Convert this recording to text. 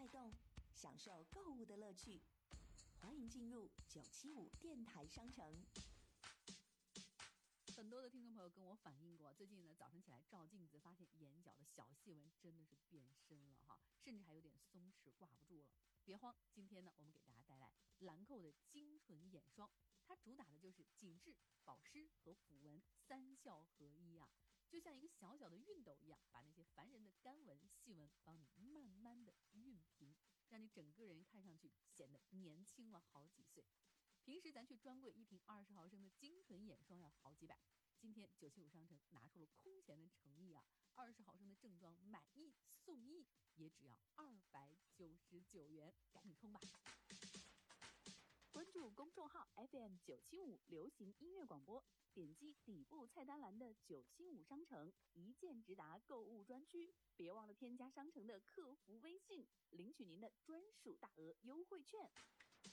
动，享受购物的乐趣。欢迎进入975电台商城。 很多的听众朋友跟我反映过，最近呢早晨起来照镜子，发现眼角的小细纹真的是变深了哈，甚至还有点松弛挂不住了。别慌，今天呢我们给大家带来兰蔻的精纯眼霜，它主打的就是紧致、保湿和抚纹三效合一啊，就像一个小小的熨斗一样，把那些烦人的干纹、细纹帮你慢慢的熨平，让你整个人看上去显得年轻了好几岁。平时咱去专柜一瓶20毫升的精纯眼霜要好几百，今天975商城拿出了空前的诚意啊！20毫升的正装买1送1，也只要299元，赶紧冲吧！关注公众号 FM975 流行音乐广播，点击底部菜单栏的975商城，一键直达购物专区。别忘了添加商城的客服微信，领取您的专属大额优惠券。